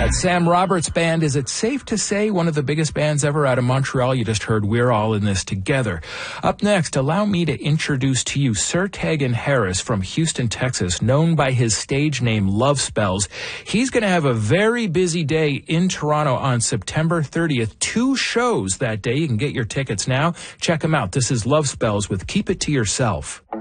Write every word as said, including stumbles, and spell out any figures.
That Sam Roberts Band, is it safe to say one of the biggest bands ever out of Montreal? You just heard We're All in This Together. Up next, allow me to introduce to you Sir Tegan Harris from Houston, Texas, known by his stage name Love Spells. He's going to have a very busy day in Toronto on September thirtieth. Two shows that day. You can get your tickets now. Check them out. This is Love Spells with Keep It to Yourself.